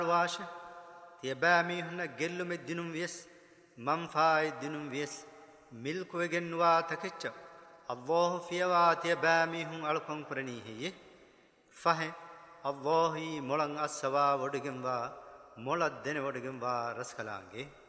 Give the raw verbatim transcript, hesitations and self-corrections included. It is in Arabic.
واش تيبامي هنا جلو مدينم ويس منفاي دينم ويس ملك وجنوا تكتش الله فيوا تيبامي هم ألكم كرني هي فه الله مولان أسوا ودعم وا مولاد دين ودعم وا رسكلانge